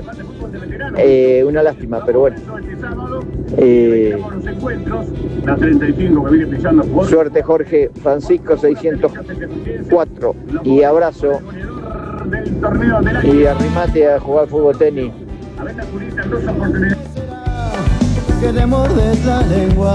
Una lástima, pero bueno. Suerte, Jorge. Francisco 604. Y abrazo. Y arrimate a jugar fútbol tenis. Que te mordes la lengua.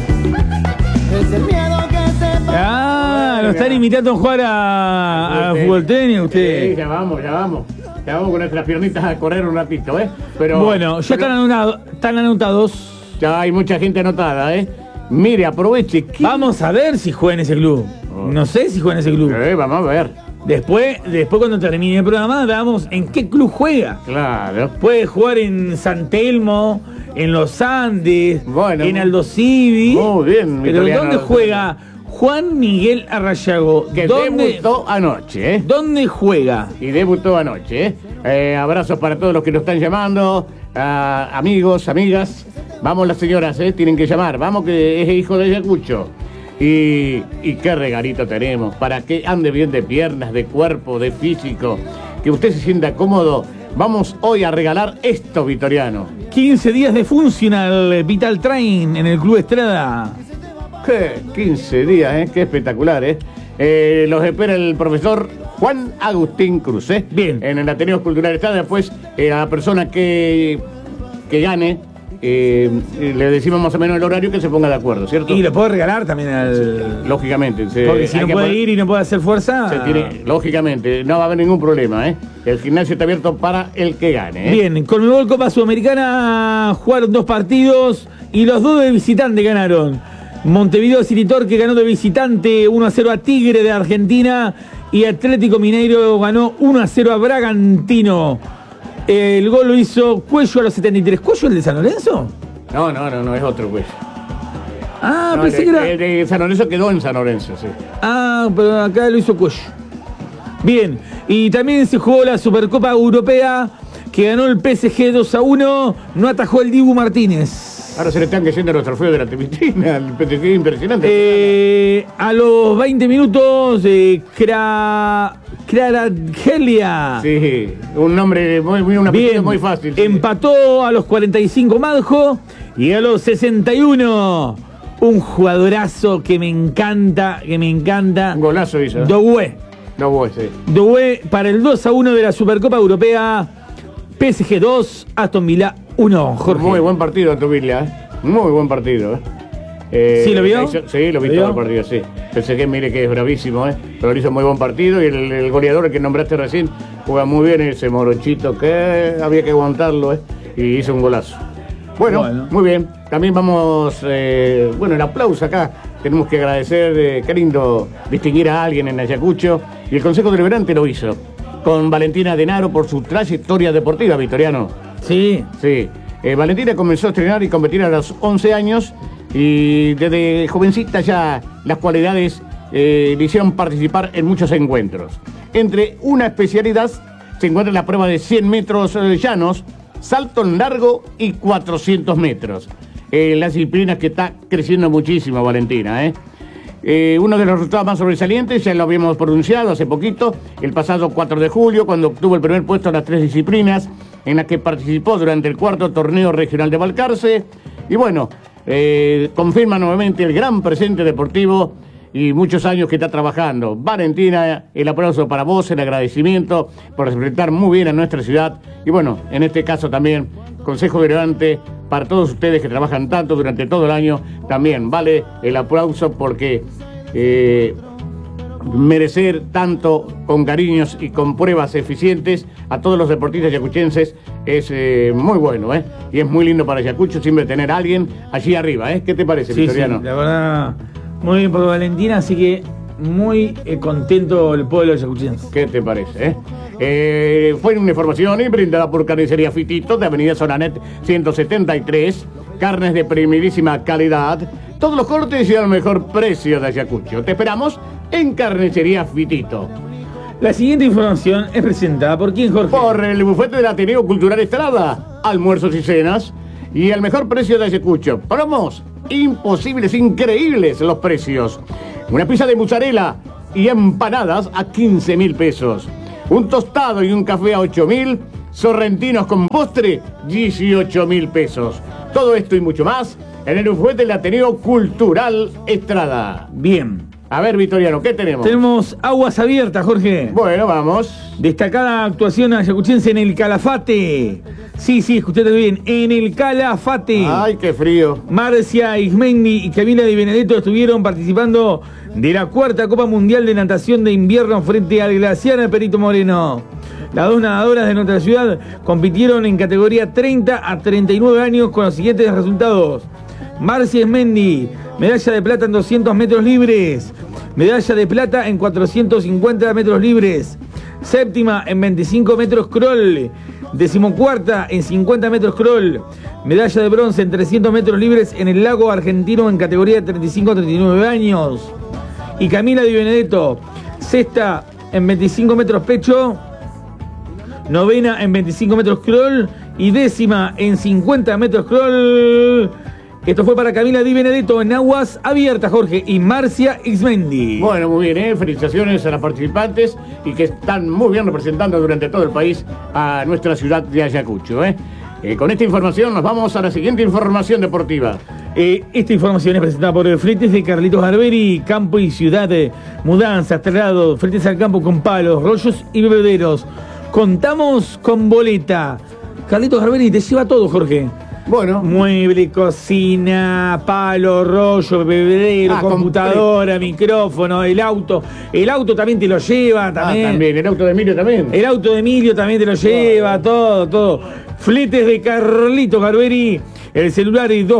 Es el miedo que te... Lo están invitando a jugar a fútbol tenis ustedes. Sí, ya vamos. Ya vamos con nuestras piernitas a correr un ratito, Pero, bueno, ya están anotados. Ya hay mucha gente anotada, Mire, aproveche. Vamos a ver si juega en ese club. No sé si juega en ese club. Vamos a ver. Después cuando termine el programa, veamos en qué club juega. Claro. Puede jugar en San Telmo, en Los Andes, bueno, en Aldo Civi. Muy bien. Pero ¿dónde juega Juan Miguel Arrayago? Que debutó anoche, ¿Dónde juega? Y debutó anoche, abrazos para todos los que nos están llamando, amigos, amigas. Vamos las señoras, tienen que llamar. Vamos que es hijo de Ayacucho. Y qué regalito tenemos para que ande bien de piernas, de cuerpo, de físico, que usted se sienta cómodo. Vamos hoy a regalar esto, Vitoriano. 15 días de Funcional Vital Train en el Club Estrada. ¿Qué? 15 días, qué espectacular, los espera el profesor Juan Agustín Cruz, Bien. En el Ateneo Cultural Estrada. Después, a la persona que gane, le decimos más o menos el horario, que se ponga de acuerdo, ¿cierto? Y lo puedo regalar también al... Lógicamente. Porque si no puede ir y no puede hacer fuerza... Lógicamente, no va a haber ningún problema, El gimnasio está abierto para el que gane, Bien, Conmebol Copa Sudamericana jugaron 2 partidos y los 2 de visitante ganaron. Montevideo City Torque ganó de visitante 1-0 a Tigre de Argentina y Atlético Mineiro ganó 1-0 a Bragantino. El gol lo hizo Cuello a los 73. ¿Cuello el de San Lorenzo? No, es otro Cuello. Pensé que era... El de San Lorenzo quedó en San Lorenzo, sí. Pero acá lo hizo Cuello. Bien, y también se jugó la Supercopa Europea, que ganó el PSG 2-1, no atajó el Dibu Martínez. Ahora se le están cayendo los trofeos de la Tepitina, el PSG, impresionante. A los 20 minutos, Kvaratskhelia. Sí, un nombre una bien, muy fácil. Sí. Empató a los 45 Madjo y a los 61 un jugadorazo que me encanta. Un golazo hizo. Doué, sí. Doué para el 2-1 de la Supercopa Europea. PSG 2, Aston Villa 1, Jorge. Muy buen partido, Aston Villa, Muy buen partido, ¿Sí lo vio? Sí, lo vi todo el partido, sí. PSG, mire que es bravísimo, Pero hizo muy buen partido y el goleador que nombraste recién juega muy bien, ese morochito que había que aguantarlo, Y hizo un golazo. Bueno, muy bien. También vamos, el aplauso acá. Tenemos que agradecer, qué lindo distinguir a alguien en Ayacucho. Y el Consejo Deliberante lo hizo con Valentina Denaro por su trayectoria deportiva, Vitoriano. Sí. Valentina comenzó a entrenar y competir a los 11 años y desde jovencita ya las cualidades le hicieron participar en muchos encuentros. Entre una especialidad se encuentra la prueba de 100 metros llanos, salto en largo y 400 metros. Las disciplinas que está creciendo muchísimo, Valentina, uno de los resultados más sobresalientes, ya lo habíamos pronunciado hace poquito, el pasado 4 de julio, cuando obtuvo el primer puesto en las 3 disciplinas en las que participó durante el 4º torneo regional de Balcarce. Y bueno, confirma nuevamente el gran presente deportivo y muchos años que está trabajando. Valentina, el aplauso para vos, el agradecimiento por representar muy bien a nuestra ciudad. Y bueno, en este caso también, Consejo Deliberante, para todos ustedes que trabajan tanto durante todo el año, también vale el aplauso porque merecer tanto con cariños y con pruebas eficientes a todos los deportistas yacuchenses es muy bueno, y es muy lindo para Ayacucho siempre tener a alguien allí arriba, ¿Qué te parece, Vitoriano? Sí, la verdad, muy bien por Valentina, así que muy contento el pueblo ayacuchense. ¿Qué te parece, Fue una información brindada por Carnicería Fitito de Avenida Sonanet 173, carnes de primerísima calidad, todos los cortes y al mejor precio de Ayacucho. Te esperamos en Carnicería Fitito. La siguiente información es presentada por quién, Jorge. Por el bufete del Ateneo Cultural Estrada, almuerzos y cenas y el mejor precio de Ayacucho. Promos imposibles, increíbles los precios. Una pizza de mozzarella y empanadas a 15.000 pesos. Un tostado y un café a 8.000. sorrentinos con postre, 18.000 pesos. Todo esto y mucho más en el bufete del Ateneo Cultural Estrada. Bien. A ver, Victoriano, ¿qué tenemos? Tenemos aguas abiertas, Jorge. Bueno, vamos. Destacada actuación ayacuchense en el Calafate. Sí, escuchaste bien, en el Calafate. Ay, qué frío. Marcia Ismendi y Camila Di Benedetto estuvieron participando de la 4ª Copa Mundial de Natación de Invierno frente al glaciar Perito Moreno. Las dos nadadoras de nuestra ciudad compitieron en categoría 30 a 39 años con los siguientes resultados. Marcia Ismendi, medalla de plata en 200 metros libres. Medalla de plata en 450 metros libres. Séptima en 25 metros crawl. 14ª en 50 metros crawl. Medalla de bronce en 300 metros libres en el lago argentino en categoría 35 a 39 años. Y Camila Di Benedetto, sexta en 25 metros pecho. Novena en 25 metros crawl. Y décima en 50 metros crawl. Esto fue para Camila Di Benedetto en aguas abiertas, Jorge, y Marcia Ismendi. Bueno, muy bien, felicitaciones a las participantes y que están muy bien representando durante todo el país a nuestra ciudad de Ayacucho. Con esta información nos vamos a la siguiente información deportiva. Esta información es presentada por Fletes de Carlitos Garberi, Campo y Ciudad, mudanzas, traslados, fletes al campo con palos, rollos y bebederos. Contamos con boleta. Carlitos Garberi te lleva todo, Jorge. Bueno. Mueble, cocina, palo, rollo, bebedero, computadora, micrófono, el auto. El auto también te lo lleva, también. También, el auto de Emilio también. El auto de Emilio también te lo lleva, todo. Fletes de Carlitos Garberi. El celular es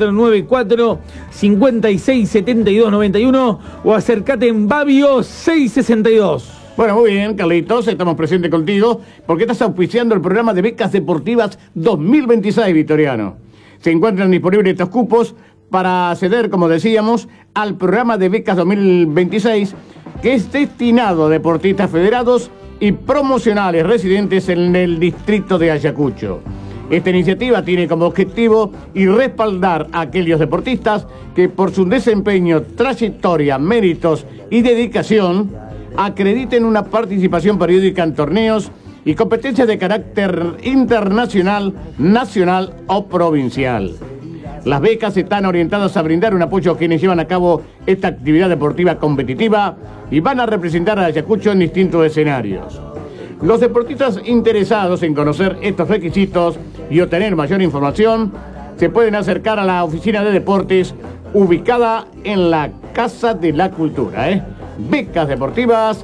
2494-567291 o acércate en Babio 662. Bueno, muy bien, Carlitos, estamos presentes contigo porque estás auspiciando el programa de becas deportivas 2026, Victoriano. Se encuentran disponibles estos cupos para acceder, como decíamos, al programa de becas 2026, que es destinado a deportistas federados y promocionales residentes en el distrito de Ayacucho. Esta iniciativa tiene como objetivo y respaldar a aquellos deportistas que por su desempeño, trayectoria, méritos y dedicación acrediten una participación periódica en torneos y competencias de carácter internacional, nacional o provincial. Las becas están orientadas a brindar un apoyo a quienes llevan a cabo esta actividad deportiva competitiva y van a representar a Ayacucho en distintos escenarios. Los deportistas interesados en conocer estos requisitos y obtener mayor información se pueden acercar a la oficina de deportes ubicada en la Casa de la Cultura. Becas deportivas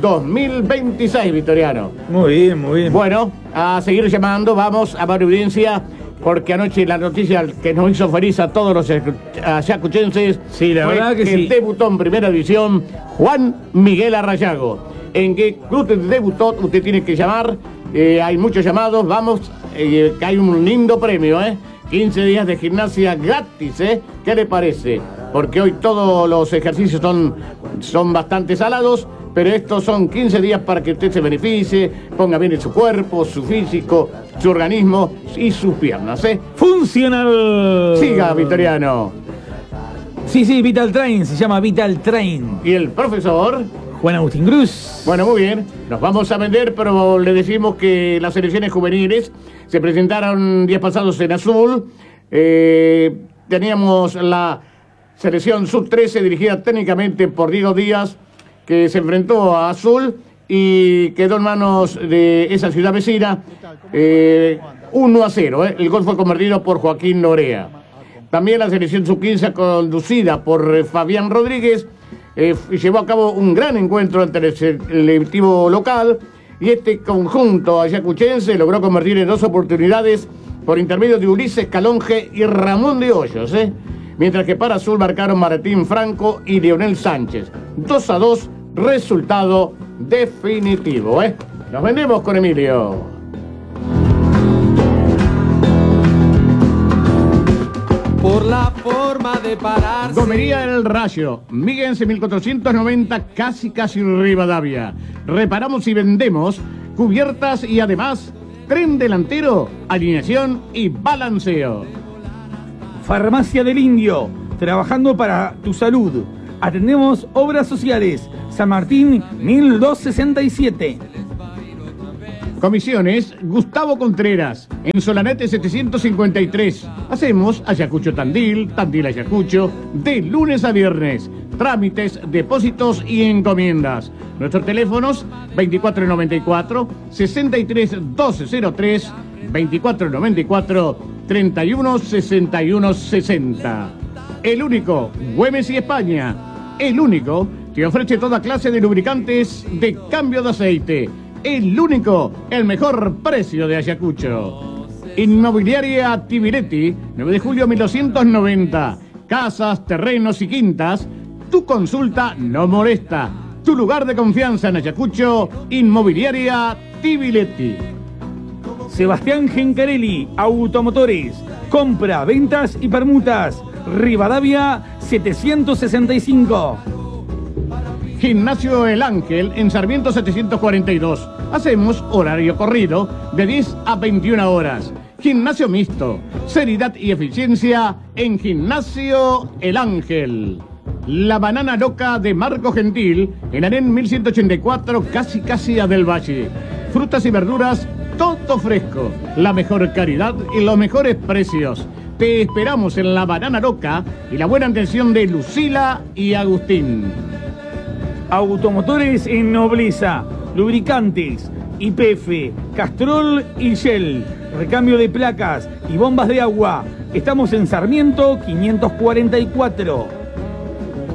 2026, Victoriano. Muy bien. Bueno, a seguir llamando, vamos a dar evidencia, porque anoche la noticia que nos hizo feliz a todos los ayacuchenses, sí, la verdad que sí, debutó en primera división Juan Miguel Arrayago. ¿En qué club debutó? Usted tiene que llamar, hay muchos llamados, vamos, que hay un lindo premio, 15 días de gimnasia gratis, ¿Qué le parece? Porque hoy todos los ejercicios son bastante salados, pero estos son 15 días para que usted se beneficie, ponga bien en su cuerpo, su físico, su organismo y sus piernas, Funcional. Siga, Victoriano. Sí, Vital Train, se llama Vital Train. ¿Y el profesor? Juan Agustín Cruz. Bueno, muy bien. Nos vamos a vender, pero le decimos que las selecciones juveniles se presentaron días pasados en Azul. Teníamos la selección sub-13 dirigida técnicamente por Diego Díaz, que se enfrentó a Azul y quedó en manos de esa ciudad vecina 1-0. El gol fue convertido por Joaquín Norea. También la selección sub-15, conducida por Fabián Rodríguez, llevó a cabo un gran encuentro ante el selectivo local, y este conjunto ayacuchense logró convertir en 2 oportunidades por intermedio de Ulises Calonge y Ramón de Hoyos, mientras que para Azul marcaron Martín Franco y Leonel Sánchez. 2-2, resultado definitivo. Nos vendemos con Emilio. Por la forma de pararse. Gomería El Rayo, Míguense 1490, casi Rivadavia. Reparamos y vendemos cubiertas y además tren delantero, alineación y balanceo. Farmacia del Indio, trabajando para tu salud. Atendemos obras sociales. San Martín 1267. Comisiones Gustavo Contreras, en Solanete 753. Hacemos Ayacucho Tandil, Tandil Ayacucho, de lunes a viernes. Trámites, depósitos y encomiendas. Nuestros teléfonos 2494 631203, 2494 316160. El único, Güemes y España. El único que ofrece toda clase de lubricantes de cambio de aceite. El único, el mejor precio de Ayacucho. Inmobiliaria Tibiretti, 9 de julio 1290. Casas, terrenos y quintas. Tu consulta no molesta. Tu lugar de confianza en Ayacucho, Inmobiliaria Tibiretti. Sebastián Gencarelli, Automotores. Compra, ventas y permutas. Rivadavia 765. Gimnasio El Ángel en Sarmiento 742. Hacemos horario corrido de 10 a 21 horas. Gimnasio mixto. Seriedad y eficiencia en Gimnasio El Ángel. La banana loca de Marco Gentil en Arén 1184, casi a Del Valle. Frutas y verduras, todo fresco. La mejor calidad y los mejores precios. Te esperamos en la banana loca y la buena atención de Lucila y Agustín. Automotores en Nobleza, lubricantes, YPF, Castrol y Shell, recambio de placas y bombas de agua. Estamos en Sarmiento 544.